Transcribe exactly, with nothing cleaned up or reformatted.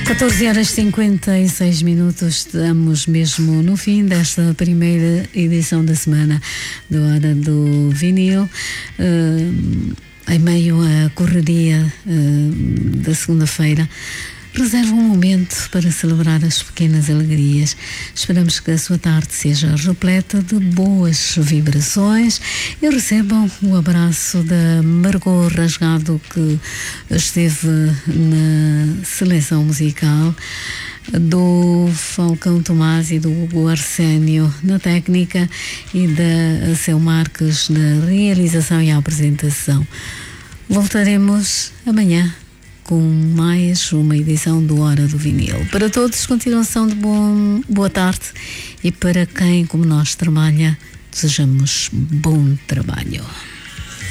catorze horas e cinquenta e seis minutos, estamos mesmo no fim desta primeira edição da semana do Hora do Vinil. Uh, em meio à correria uh, da segunda-feira, reserva um momento para celebrar as pequenas alegrias. Esperamos que a sua tarde seja repleta de boas vibrações e recebam o abraço da Margot Rasgado, que esteve na seleção musical, do Falcão Tomás e do Hugo Arsénio na técnica e da Seu Marques na realização e apresentação. Voltaremos amanhã com mais uma edição do Hora do Vinil. Para todos, continuação de bom, boa tarde, e para quem, como nós, trabalha, desejamos bom trabalho.